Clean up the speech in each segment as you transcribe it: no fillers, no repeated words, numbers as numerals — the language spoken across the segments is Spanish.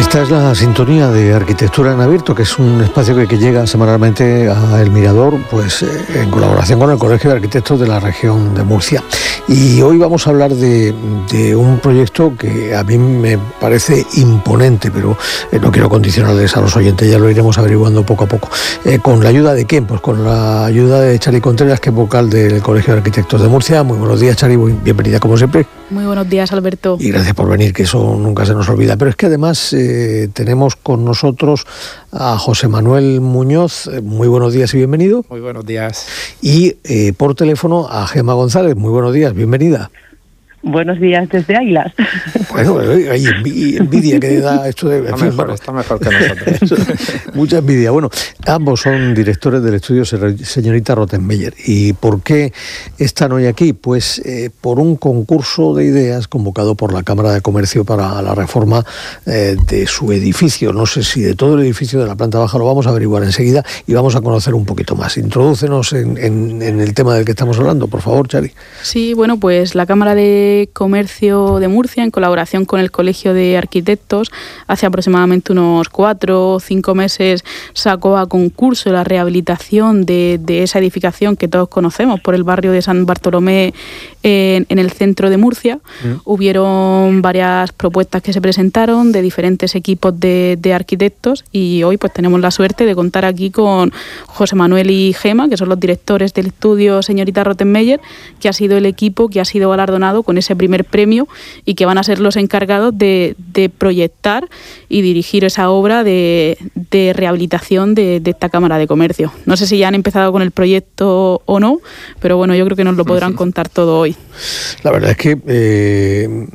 Esta es la sintonía de Arquitectura en Abierto, que es un espacio que llega semanalmente a El Mirador, pues en colaboración con el Colegio de Arquitectos de la región de Murcia. Y hoy vamos a hablar de un proyecto que a mí me parece imponente, pero no quiero condicionarles a los oyentes, ya lo iremos averiguando poco a poco. ¿Con la ayuda de quién? Pues con la ayuda de Chari Contreras, que es vocal del Colegio de Arquitectos de Murcia. Muy buenos días, Chari, bienvenida como siempre. Muy buenos días, Alberto. Y gracias por venir, que eso nunca se nos olvida. Pero es que además tenemos con nosotros a José Manuel Muñoz. Muy buenos días y bienvenido. Muy buenos días. Y por teléfono a Gema González. Muy buenos días, bienvenida. Buenos días desde Águilas. Bueno, hay envidia que da esto de... Está mejor que nosotros. Mucha envidia. Bueno, ambos son directores del estudio Señorita Rottenmeier. ¿Y por qué están hoy aquí? Pues por un concurso de ideas convocado por la Cámara de Comercio para la reforma de su edificio. No sé si de todo el edificio de la planta baja, lo vamos a averiguar enseguida y vamos a conocer un poquito más. Introdúcenos en el tema del que estamos hablando, por favor, Chari. Sí, bueno, pues la Cámara de Comercio de Murcia, en colaboración con el Colegio de Arquitectos, hace aproximadamente unos 4 o 5 meses sacó a concurso la rehabilitación de esa edificación que todos conocemos por el barrio de San Bartolomé en el centro de Murcia. Hubieron varias propuestas que se presentaron de diferentes equipos de arquitectos y hoy pues tenemos la suerte de contar aquí con José Manuel y Gema, que son los directores del estudio Señorita Rottenmeier, que ha sido el equipo que ha sido galardonado con ese primer premio y que van a ser los encargados de proyectar y dirigir esa obra de rehabilitación de esta Cámara de Comercio. No sé si ya han empezado con el proyecto o no, pero bueno, yo creo que nos lo podrán contar todo hoy. La verdad es que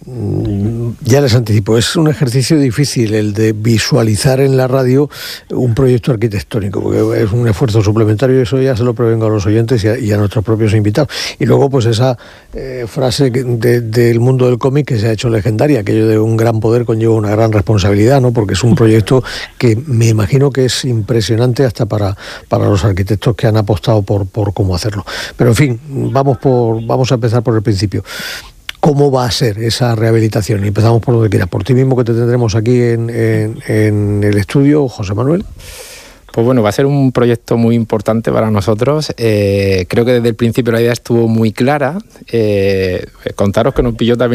ya les anticipo, es un ejercicio difícil el de visualizar en la radio un proyecto arquitectónico, porque es un esfuerzo suplementario y eso ya se lo prevengo a los oyentes y a nuestros propios invitados. Y luego pues esa frase del mundo del cómic que se ha hecho legendaria, aquello de un gran poder conlleva una gran responsabilidad, ¿no? Porque es un proyecto que me imagino que es impresionante hasta para los arquitectos que han apostado por cómo hacerlo. Pero en fin, vamos a empezar por el principio. ¿Cómo va a ser esa rehabilitación? Y empezamos por donde quieras. Por ti mismo, que te tendremos aquí en el estudio, José Manuel. Pues bueno, va a ser un proyecto muy importante para nosotros. Creo que desde el principio la idea estuvo muy clara. Contaros que nos pilló también